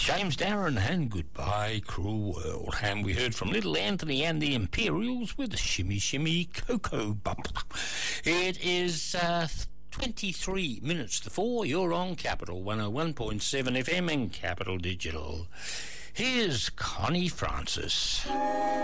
James Darren and Goodbye Cruel World. And we heard from Little Anthony and the Imperials with Shimmy Shimmy Cocoa Bump. It is 23 minutes to 4. You're on Capital 101.7 FM and Capital Digital. Here's Connie Francis.